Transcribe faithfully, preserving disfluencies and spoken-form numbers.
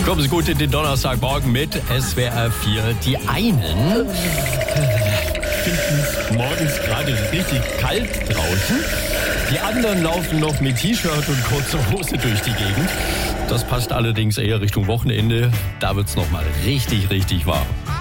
Kommen Sie gut in den Donnerstagmorgen mit S W R vier. Die einen finden es morgens gerade richtig kalt draußen. Die anderen laufen noch mit T-Shirt und kurzer Hose durch die Gegend. Das passt allerdings eher Richtung Wochenende. Da wird es nochmal richtig, richtig warm.